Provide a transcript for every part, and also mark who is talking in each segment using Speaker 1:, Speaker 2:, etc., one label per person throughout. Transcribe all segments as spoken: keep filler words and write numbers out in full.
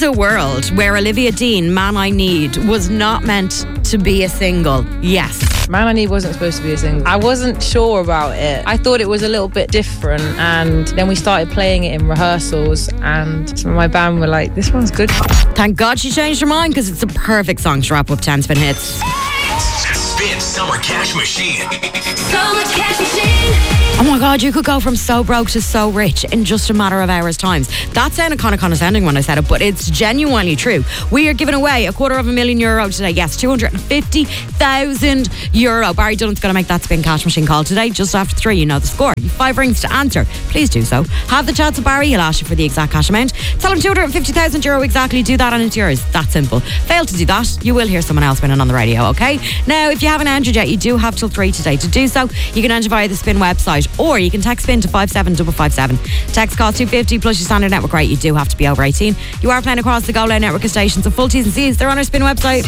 Speaker 1: a world where Olivia Dean, Man I Need, was not meant to be a single? Yes.
Speaker 2: Man I Need wasn't supposed to be a single. I wasn't sure about it. I thought it was a little bit different, and then we started playing it in rehearsals, and some of my band were like, this one's good.
Speaker 1: Thank God she changed her mind, because it's a perfect song to wrap up ten Spin Hits.
Speaker 3: Spin Summer Cash Machine.
Speaker 1: Summer Cash Machine. Oh my God, you could go from so broke to so rich in just a matter of hours' times. That sounded kind of condescending when I said it, but it's genuinely true. We are giving away a quarter of a million euro today. Yes, two hundred fifty thousand euro. Barry Dunn's going to make that Spin Cash Machine call today, just after three. You know the score. You've five rings to answer. Please do so. Have the chance of Barry. He'll ask you for the exact cash amount. Tell him two hundred fifty thousand euro exactly. Do that and it's yours. That simple. Fail to do that, you will hear someone else winning on the radio, okay? Now, if you haven't entered yet, you do have till three today to do so. You can enter via the Spin website, or you can text Spin to five seven five five seven. Text costs two fifty plus your standard network rate. You do have to be over eighteen. You are playing across the Go Loud network of stations, so full T's and C's, they're on our Spin website.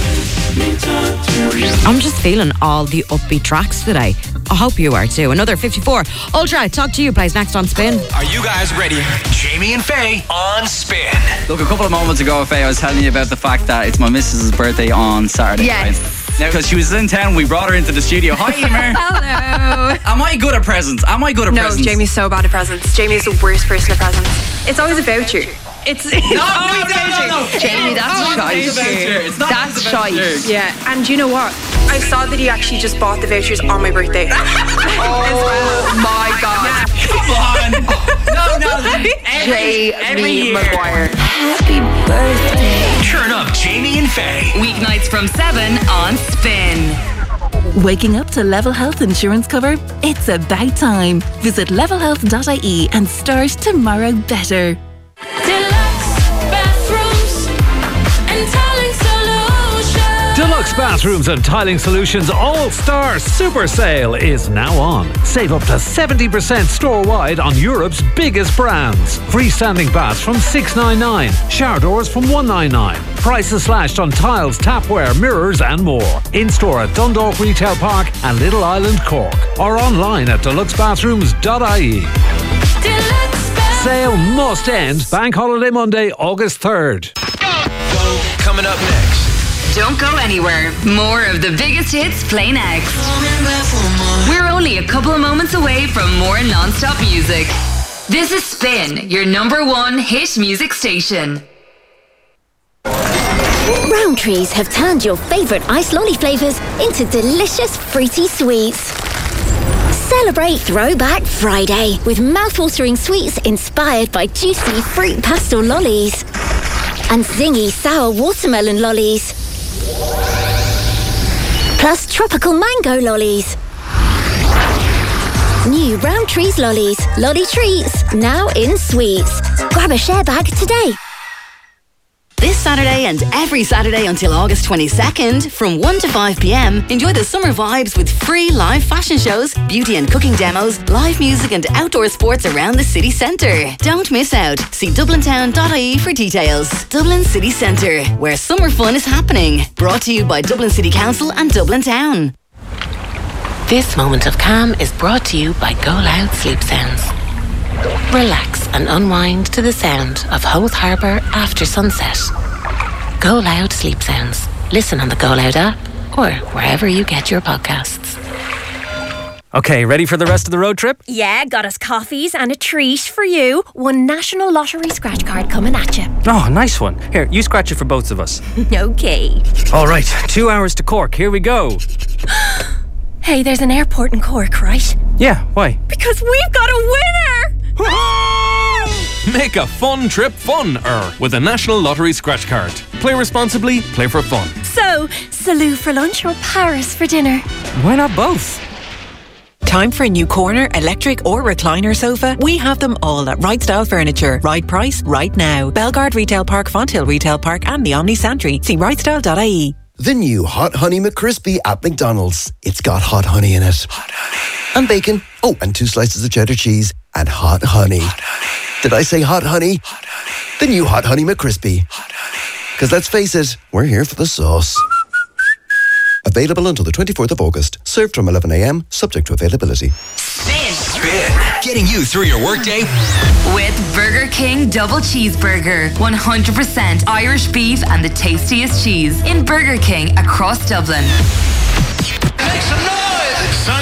Speaker 1: I'm just feeling all the upbeat tracks today. I hope you are too. Another fifty-four. Ultra, Talk to You plays next on Spin.
Speaker 3: Are you guys ready? Jamie and Faye on Spin.
Speaker 4: Look, a couple of moments ago, Faye, I was telling you about the fact that it's my missus's birthday on Saturday.
Speaker 5: Yes.
Speaker 4: Right? Now, because she was in town, we brought her into the studio. Hi, Emer.
Speaker 5: Hello.
Speaker 4: Am I good at presents? Am I good at
Speaker 5: no,
Speaker 4: presents?
Speaker 5: No, Jamie's so bad at presents. Jamie is the worst person at presents. It's always a voucher. It's, it's
Speaker 4: no,
Speaker 5: always
Speaker 4: no, no, no, no, no.
Speaker 5: Jamie, that's
Speaker 4: oh,
Speaker 5: shite.
Speaker 4: It's not
Speaker 5: That's shite.
Speaker 2: Yeah, and you know what?
Speaker 5: I saw that he actually just bought the vouchers on my birthday. Oh my God.
Speaker 4: Come on. No, no.
Speaker 5: J.
Speaker 4: Every
Speaker 5: Maguire.
Speaker 6: Happy birthday.
Speaker 3: Turn up Jamie and Faye.
Speaker 7: Weeknights from seven on Spin.
Speaker 8: Waking up to Level Health insurance cover? It's about time. Visit level health dot I E and start tomorrow better.
Speaker 9: Deluxe Bathrooms and Tiling Solutions All-Star Super Sale is now on. Save up to seventy percent store-wide on Europe's biggest brands. Freestanding baths from six ninety-nine, shower doors from one ninety-nine. Prices slashed on tiles, tapware, mirrors and more. In-store at Dundalk Retail Park and Little Island, Cork. Or online at deluxe bathrooms dot I E. Sale must end Bank Holiday Monday, August third.
Speaker 3: Go. Coming up next.
Speaker 7: Don't go anywhere. More of the biggest hits play next. We're only a couple of moments away from more non-stop music. This is Spin, your number one hit music station.
Speaker 10: Rowntree's have turned your favourite ice lolly flavours into delicious fruity sweets. Celebrate Throwback Friday with mouth-watering sweets inspired by juicy fruit pastel lollies and zingy sour watermelon lollies. Plus tropical mango lollies. New Rowntree's lollies, lolly treats, now in sweets. Grab a share bag today.
Speaker 11: This Saturday and every Saturday until August twenty-second, from one to five p.m, enjoy the summer vibes with free live fashion shows, beauty and cooking demos, live music and outdoor sports around the city centre. Don't miss out. See dublin town dot I E for details. Dublin City Centre, where summer fun is happening. Brought to you by Dublin City Council and Dublin Town.
Speaker 12: This moment of calm is brought to you by Go Loud Sleep Sounds. Relax and unwind to the sound of Howth Harbour after sunset. Go Loud Sleep Sounds. Listen on the Go Loud app or wherever you get your podcasts.
Speaker 13: Okay, ready for the rest of the road trip?
Speaker 14: Yeah, got us coffees and a treat for you. One National Lottery scratch card coming at you.
Speaker 13: Oh, nice one. Here, you scratch it for both of us.
Speaker 14: Okay.
Speaker 13: All right, two hours to Cork. Here we go.
Speaker 14: Hey, there's an airport in Cork, right?
Speaker 13: Yeah, why?
Speaker 14: Because we've got a winner!
Speaker 15: Make a fun trip fun-er with a National Lottery scratch card. Play responsibly, play for fun.
Speaker 14: So, Salou for lunch or Paris for dinner?
Speaker 13: Why not both?
Speaker 16: Time for a new corner, electric or recliner sofa? We have them all at Right Style Furniture. Right price, right now. Belgard Retail Park, Fonthill Retail Park and the Omni Santry. See right style dot I E.
Speaker 17: The new Hot Honey McCrispy at McDonald's. It's got hot honey in it.
Speaker 3: Hot honey.
Speaker 17: And bacon. Oh, and two slices of cheddar cheese. And hot honey.
Speaker 3: Hot honey.
Speaker 17: Did I say hot honey?
Speaker 3: Hot honey.
Speaker 17: The new Hot Honey McCrispy.
Speaker 3: Hot honey.
Speaker 17: Because let's face it, we're here for the sauce. Available until the twenty-fourth of August. Served from eleven a.m, subject to availability.
Speaker 3: Spin. Spin.
Speaker 17: Get
Speaker 3: getting you through your workday.
Speaker 7: With Burger King Double Cheeseburger. one hundred percent Irish beef and the tastiest cheese in Burger King across Dublin.
Speaker 3: Make some noise!